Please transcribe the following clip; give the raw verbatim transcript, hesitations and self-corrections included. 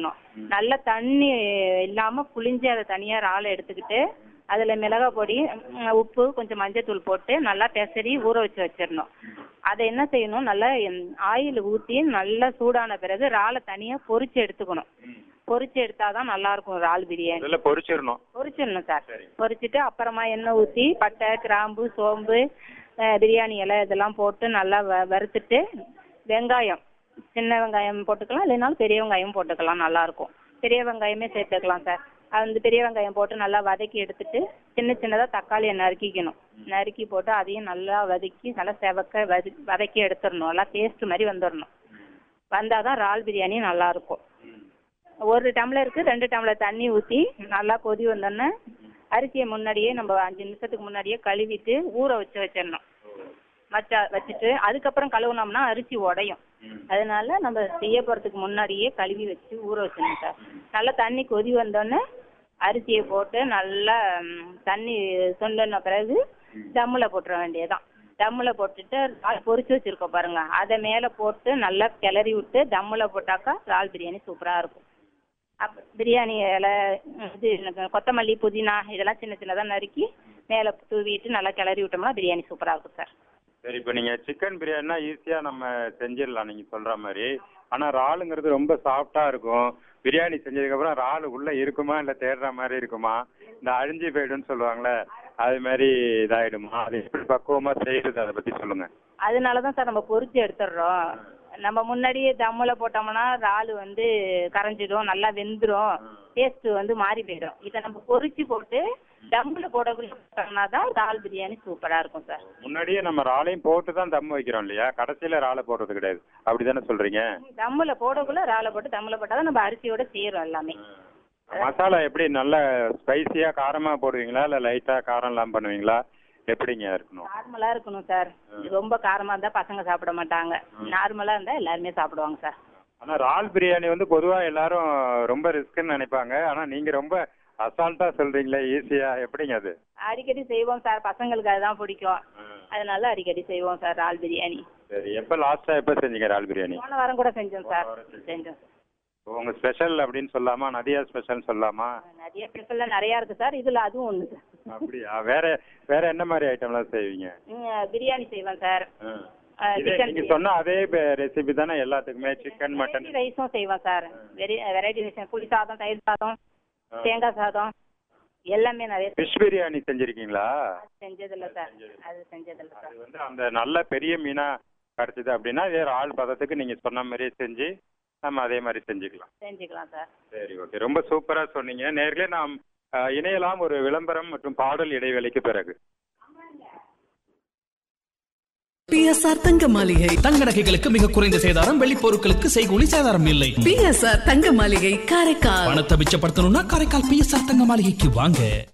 எடுத்துக்கணும். நல்ல தண்ணி இல்லாம புளிஞ்சு அதை தனியா இறாலை எடுத்துக்கிட்டு அதுல மிளகா பொடி, உப்பு, கொஞ்சம் மஞ்சத்தூள் போட்டு நல்லா பெசரி ஊற வச்சு வச்சிடணும். அதை என்ன செய்யணும், நல்லா ஆயில் ஊற்றி நல்லா சூடான பிறகு இறாலை தனியா பொரிச்சு எடுத்துக்கணும். பொரிச்சு எடுத்தாதான் நல்லா இருக்கும் இறால் பிரியாணி. பொரிச்சிடணும் பொரிச்சிடணும் சார். பொரிச்சுட்டு அப்புறமா எண்ணெய் ஊற்றி பட்டை, கிராம்பு, சோம்பு, பிரியாணி இலை இதெல்லாம் போட்டு நல்லா வறுத்துட்டு வெங்காயம், சின்ன வெங்காயம் போட்டுக்கலாம், இல்லைனாலும் பெரிய வெங்காயம் போட்டுக்கலாம், நல்லா இருக்கும். பெரிய வெங்காயமே சேர்த்துக்கலாம் சார். அந்த பெரிய வெங்காயம் போட்டு நல்லா வதக்கி எடுத்துட்டு சின்ன சின்னதாக தக்காளியை நறுக்கிக்கணும். நறுக்கி போட்டு அதையும் நல்லா வதக்கி நல்லா செவக்க வத வதக்கி எடுத்துடணும். நல்லா டேஸ்ட் மாதிரி வந்துடணும். வந்தால் தான் இறால் பிரியாணி நல்லா இருக்கும். ஒரு டம்ளருக்கு ரெண்டு டம்ளர் தண்ணி ஊற்றி நல்லா கொதி வந்தோடனே அரிசியை முன்னாடியே நம்ம அஞ்சு நிமிஷத்துக்கு முன்னாடியே கழுவிட்டு ஊற வச்சு வச்சிடணும். வச்சா வச்சுட்டு அதுக்கப்புறம் கழுவுனோம்னா அரிசி உடையும். அதனால நம்ம செய்ய போகிறதுக்கு முன்னாடியே கழுவி வச்சு ஊற வச்சிடணும் சார். நல்லா தண்ணி கொதி வந்தோடனே அரிசியை போட்டு நல்லா தண்ணி சொன்ன பிறகு தம்மில் போட்டுற வேண்டியதான். தம்மில் போட்டுட்டு பொரிச்சு வச்சுருக்கோம் பாருங்க, அதை மேலே போட்டு நல்லா கிளறி விட்டு தம்மில் போட்டாக்கா இறால் பிரியாணி சூப்பராக இருக்கும். அப் பிரியாணி இலை, இது கொத்தமல்லி, புதினா இதெல்லாம் சின்ன சின்னதாக நறுக்கி மேலே தூவிட்டு நல்லா கிளறி விட்டோம்னா பிரியாணி சூப்பராக இருக்கும் சார். சரி, இப்போ நீங்கள் சிக்கன் பிரியாணினா ஈஸியாக நம்ம செஞ்சிடலாம் நீங்கள் சொல்கிற மாதிரி. ஆனால் இறாலுங்கிறது ரொம்ப சாஃப்டாக இருக்கும். பிரியாணி செஞ்சதுக்கப்புறம் இறால் உள்ளே இருக்குமா இல்லை தேடுற மாதிரி இருக்குமா, இந்த அழிஞ்சி போய்டுன்னு சொல்லுவாங்களே அது மாதிரி இதாகிடுமா, அது எப்படி பக்குவமாக செய்யுது அதை பற்றி சொல்லுங்கள். அதனால தான் சார் நம்ம பொரிச்சு எடுத்துடுறோம். நம்ம முன்னாடியே தம்மில் போட்டோம்னா இறால் வந்து கரைஞ்சிடும், நல்லா வெந்துடும், டேஸ்ட் வந்து மாறி போயிடும். இதை நம்ம பொரிச்சு போட்டு தம்மில் போட்டோம்னா தான் இறால் பிரியாணி சூப்பராக இருக்கும் சார். முன்னாடியே நம்ம இறாலையும் போட்டு தான் தம் வைக்கிறோம் இல்லையா, கடைசியில் இறாலை போடுறது கிடையாது, அப்படி தானே சொல்கிறீங்க? தம்மில் போடக்குள்ள இறாலை போட்டு தம்மில் போட்டால் தான் நம்ம அரிசியோட செய்கிறோம் எல்லாமே. மசாலா எப்படி நல்ல ஸ்பைசியாக காரமாக போடுவீங்களா இல்லை லைட்டாக காரம் எல்லாம் பண்ணுவீங்களா, எப்படிங்க இருக்கணும்? நார்மலா இருக்கணும் சார். ரொம்ப காரமா இருந்தா பசங்க சாப்பிட மாட்டாங்க. நார்மலா இருந்தா எல்லாருமே சாப்பிடுவாங்க சார். ஆனா இறால் பிரியாணி வந்து பொதுவா எல்லாரும் ரொம்ப ரிஸ்க்னு நினைப்பாங்க. ஆனா நீங்க ரொம்ப அசால்ட்டா சொல்றீங்களே, ஈஸியா, எப்படிங்க அது? அடிக்கடி செய்வோம் சார், பசங்களுக்கு அதுதான் பிடிக்கும், அதனால அடிக்கடி செய்வோம் சார் இறால் பிரியாணி. சரி, எப்ப லாஸ்டா எப்ப செஞ்சீங்க இறால் பிரியாணி? போன வாரம் கூட செஞ்சோம் சார். செஞ்சோம் சார். உங்க ஸ்பெஷல் அப்படின்னு சொல்லாமா, நதியா ஸ்பெஷல் சொல்லாமா? நதியா ஸ்பெஷல்ல நிறைய இருக்கு சார், இதுல அதுவும் ஒண்ணு சார். அப்படியா? வேற வேற என்ன மாதிரி ஐட்டம்லாம் செய்வீங்க? பிரியாணி செய்வேன் சார். நீங்க சொன்ன அதே ரெசிபி தானே எல்லாத்துக்குமே? சிக்கன், மட்டன், ரைஸும் செய்வேன் சார். வெரைட்டி ரைஸ், புளி சாதம், தயிர் சாதம், தேங்காய் சாதம் எல்லாமே நிறைய. ஃபிஷ் பிரியாணி செஞ்சிருக்கீங்களா? செஞ்சதில்ல சார். அது செஞ்சதில்ல சார். அது வந்து அந்த நல்ல பெரிய மீனா கிடைச்சது அப்படின்னா வேற ஆள் பதத்துக்கு நீங்க சொன்ன மாதிரியே செஞ்சு நம்ம அதே மாதிரி செஞ்சுக்கலாம். செஞ்சுக்கலாம் சார். சரி, ஓகே, ரொம்ப சூப்பரா சொன்னீங்க. நேர்களே நாம் இணையலாம் ஒரு விளம்பரம் மற்றும் பாடல் இடைவேளைக்கு பிறகு. பிஎஸ்ஆர் தங்க மாளிகை தங்க நகைகளுக்கு மிக குறைந்த சேதாரம், வெள்ளி பொருட்களுக்கு செய்கூலி சேதாரம் இல்லை. பிஎஸ்ஆர் தங்க மாளிகை காரைக்கால். பணத்தை மிச்சப்படுத்தணும்னா காரைக்கால் பிஎஸ்ஆர் தங்க மாளிகைக்கு வாங்க.